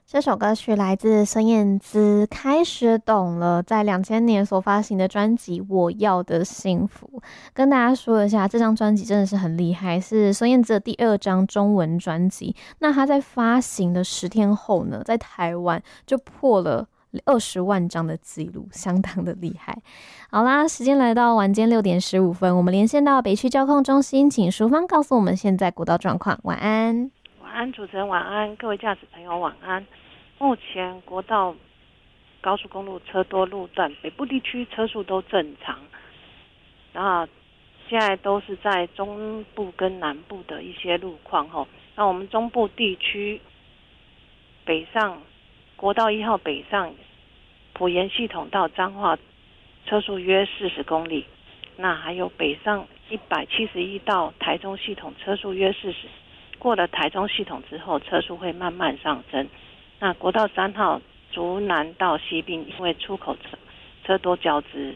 这首歌曲来自孙燕姿，开始懂了，在2000年所发行的专辑《我要的幸福》。跟大家说一下，这张专辑真的是很厉害，是孙燕姿的第二张中文专辑。那她在发行的10天后呢，在台湾就破了20万张的记录，相当的厉害。好啦，时间来到晚间6点15分，我们连线到北区交控中心，请淑芳告诉我们现在国道状况。晚安。 晚安，主持人晚安，各位驾驶朋友晚安。目前国道高速公路车多路段，北部地区车速都正常，然后现在都是在中部跟南部的一些路况吼。那我们中部地区北上国道1号北上埔盐系统到彰化车速约40公里，那还有北上171到台中系统车速约40。过了台中系统之后，车速会慢慢上升。那国道3号竹南到西滨，因为出口车多交织，